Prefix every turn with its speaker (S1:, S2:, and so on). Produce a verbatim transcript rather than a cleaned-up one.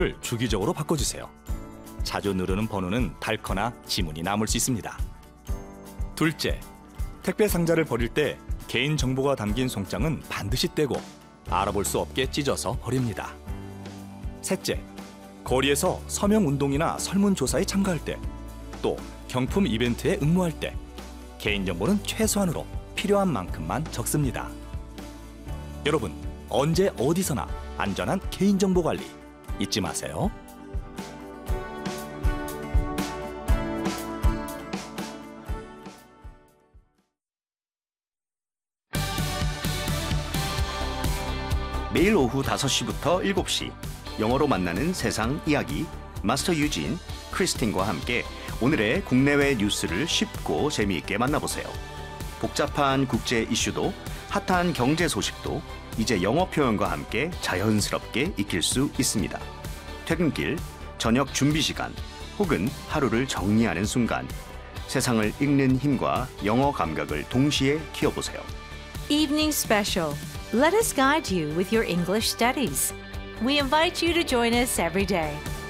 S1: 주기적으로 바꿔주세요. 자주 누르는 번호는 닳거나 지문이 남을 수 있습니다. 둘째, 택배 상자를 버릴 때 개인정보가 담긴 송장은 반드시 떼고 알아볼 수 없게 찢어서 버립니다. 셋째, 거리에서 서명운동이나 설문조사에 참가할 때, 또 경품 이벤트에 응모할 때 개인정보는 최소한으로 필요한 만큼만 적습니다. 여러분, 언제 어디서나 안전한 개인정보 관리 잊지 마세요.
S2: 매일 오후 다섯 시부터 일곱 시 영어로 만나는 세상 이야기 마스터 유진, 크리스틴과 함께 오늘의 국내외 뉴스를 쉽고 재미있게 만나보세요. 복잡한 국제 이슈도 핫한 경제 소식도 이제 영어 표현과 함께 자연스럽게 익힐 수 있습니다. 퇴근길, 저녁 준비 시간, 혹은 하루를 정리하는 순간 세상을 읽는 힘과 영어 감각을 동시에 키워보세요.
S3: Evening Special. Let us guide you with your English studies. We invite you to join us every day.